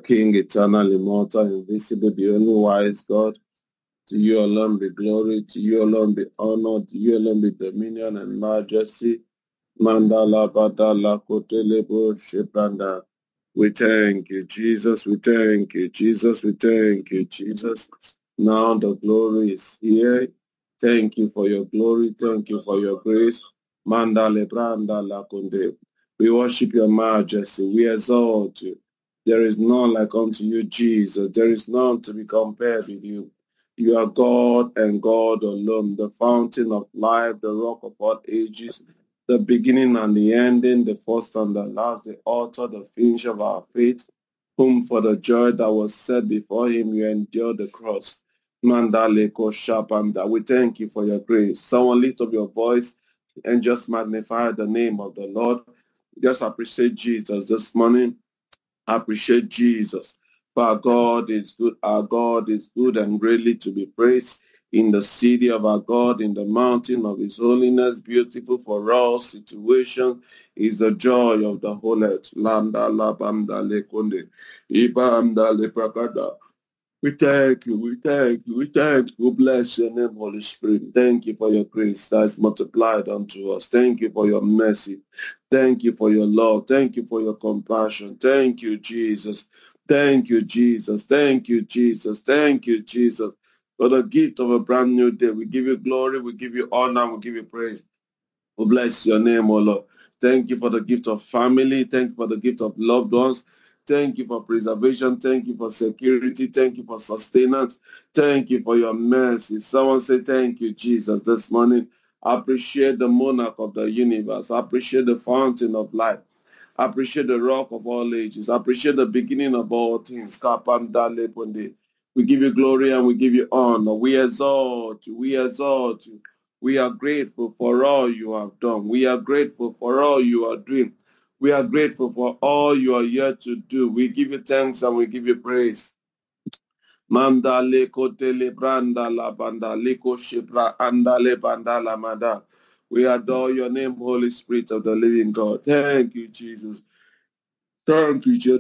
King, eternal, immortal, invisible, the only wise God. To you alone be glory, to you alone be honor, to you alone be dominion and majesty. Mandala Badala Kotelebo Shepanda. We thank you, Jesus. We thank you, Jesus. We thank you, Jesus. Now the glory is here. Thank you for your glory. Thank you for your grace. Mandale Branda Lakunde. We worship your majesty. We exalt you. There is none like unto you, Jesus. There is none to be compared with you. You are God and God alone, the fountain of life, the rock of all ages, the beginning and the ending, the first and the last, the author, the finisher of our faith, whom for the joy that was set before him you endured the cross. Mandaleko Shapanda. We thank you for your grace. Someone lift up your voice and just magnify the name of the Lord. Just appreciate Jesus this morning. Appreciate Jesus. For our God is good. Our God is good and greatly to be praised. In the city of our God, in the mountain of his holiness, beautiful for all situations, is the joy of the whole earth. Lambda labamda lekunde. Ibamda leprakada. We thank you, we thank you, we thank you. Bless your name, Holy Spirit. Thank you for your grace that is multiplied unto us. Thank you for your mercy. Thank you for your love. Thank you for your compassion. Thank you, Jesus. Thank you, Jesus. Thank you, Jesus. Thank you, Jesus. For the gift of a brand new day. We give you glory, we give you honor, we give you praise. We bless your name, O Lord. Thank you for the gift of family. Thank you for the gift of loved ones. Thank you for preservation. Thank you for security. Thank you for sustenance. Thank you for your mercy. Someone say thank you, Jesus, this morning. I appreciate the monarch of the universe. I appreciate the fountain of life. I appreciate the rock of all ages. I appreciate the beginning of all things. We give you glory and we give you honor. We exalt you. We exalt you. We are grateful for all you have done. We are grateful for all you are doing. We are grateful for all you are yet to do. We give you thanks and we give you praise. Manda leko tele branda la banda leko shepra anda le banda la manda. We adore your name, Holy Spirit of the living God. Thank you, Jesus. Thank you, Jesus.